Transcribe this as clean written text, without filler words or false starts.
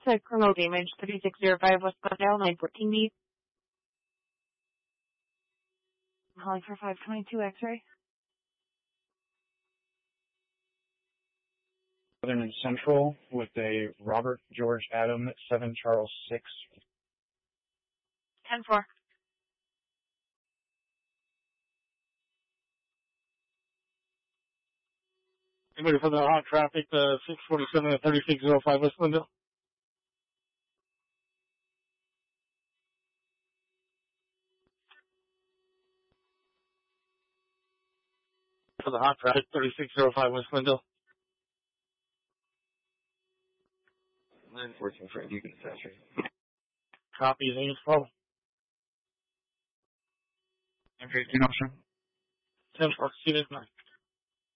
to criminal damage, 3605 West Glendale, 914 B. I'm calling for 522 X-ray. Southern and Central with a Robert George Adam 7 Charles 6. 10-4. Anybody for the hot traffic, 647 and 3605 West Glendale? For the hot traffic, 3605 West Glendale. 914 for Beacon Station. Copy, name's problem. M15 officer. 10-4, see this 9.